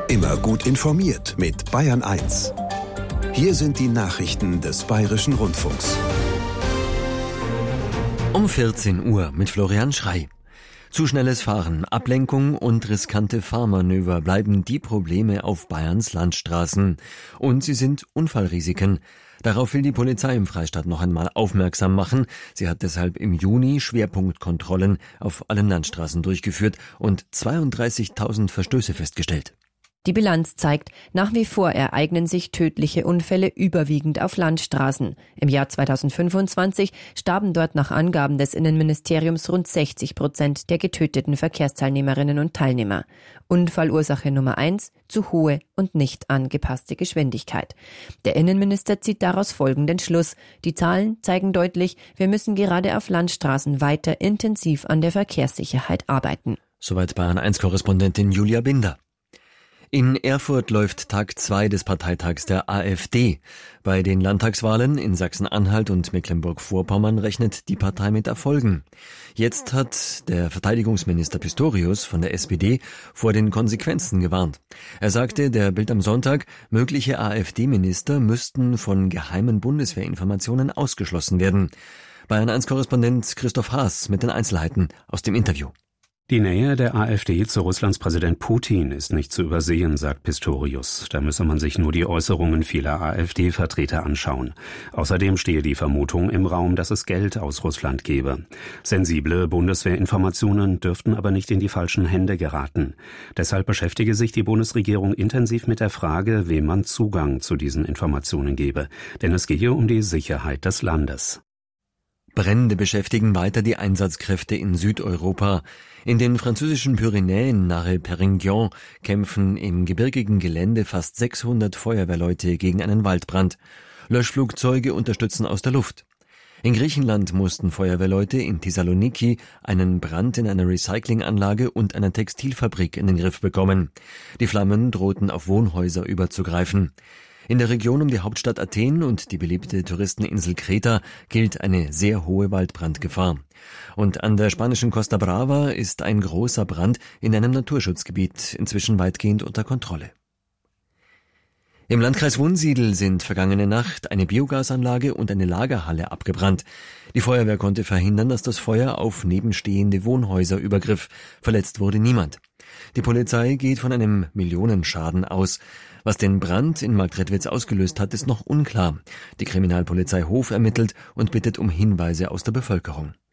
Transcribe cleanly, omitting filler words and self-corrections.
Immer gut informiert mit Bayern 1. Hier sind die Nachrichten des Bayerischen Rundfunks. Um 14 Uhr mit Florian Schrey. Zu schnelles Fahren, Ablenkung und riskante Fahrmanöver bleiben die Probleme auf Bayerns Landstraßen. Und sie sind Unfallrisiken. Darauf will die Polizei im Freistaat noch einmal aufmerksam machen. Sie hat deshalb im Juni Schwerpunktkontrollen auf allen Landstraßen durchgeführt und 32.000 Verstöße festgestellt. Die Bilanz zeigt, nach wie vor ereignen sich tödliche Unfälle überwiegend auf Landstraßen. Im Jahr 2025 starben dort nach Angaben des Innenministeriums rund 60% der getöteten Verkehrsteilnehmerinnen und Teilnehmer. Unfallursache Nummer 1, zu hohe und nicht angepasste Geschwindigkeit. Der Innenminister zieht daraus folgenden Schluss. Die Zahlen zeigen deutlich, wir müssen gerade auf Landstraßen weiter intensiv an der Verkehrssicherheit arbeiten. Soweit Bayern 1-Korrespondentin Julia Binder. In Erfurt läuft Tag 2 des Parteitags der AfD. Bei den Landtagswahlen in Sachsen-Anhalt und Mecklenburg-Vorpommern rechnet die Partei mit Erfolgen. Jetzt hat der Verteidigungsminister Pistorius von der SPD vor den Konsequenzen gewarnt. Er sagte der Bild am Sonntag, mögliche AfD-Minister müssten von geheimen Bundeswehrinformationen ausgeschlossen werden. Bayern 1-Korrespondent Christoph Haas mit den Einzelheiten aus dem Interview. Die Nähe der AfD zu Russlands Präsident Putin ist nicht zu übersehen, sagt Pistorius. Da müsse man sich nur die Äußerungen vieler AfD-Vertreter anschauen. Außerdem stehe die Vermutung im Raum, dass es Geld aus Russland gebe. Sensible Bundeswehrinformationen dürften aber nicht in die falschen Hände geraten. Deshalb beschäftige sich die Bundesregierung intensiv mit der Frage, wem man Zugang zu diesen Informationen gebe. Denn es gehe um die Sicherheit des Landes. Brände beschäftigen weiter die Einsatzkräfte in Südeuropa. In den französischen Pyrenäen nahe Perpignan kämpfen im gebirgigen Gelände fast 600 Feuerwehrleute gegen einen Waldbrand. Löschflugzeuge unterstützen aus der Luft. In Griechenland mussten Feuerwehrleute in Thessaloniki einen Brand in einer Recyclinganlage und einer Textilfabrik in den Griff bekommen. Die Flammen drohten auf Wohnhäuser überzugreifen. In der Region um die Hauptstadt Athen und die beliebte Touristeninsel Kreta gilt eine sehr hohe Waldbrandgefahr. Und an der spanischen Costa Brava ist ein großer Brand in einem Naturschutzgebiet inzwischen weitgehend unter Kontrolle. Im Landkreis Wunsiedel sind vergangene Nacht eine Biogasanlage und eine Lagerhalle abgebrannt. Die Feuerwehr konnte verhindern, dass das Feuer auf nebenstehende Wohnhäuser übergriff. Verletzt wurde niemand. Die Polizei geht von einem Millionenschaden aus. Was den Brand in Marktredwitz ausgelöst hat, ist noch unklar. Die Kriminalpolizei Hof ermittelt und bittet um Hinweise aus der Bevölkerung.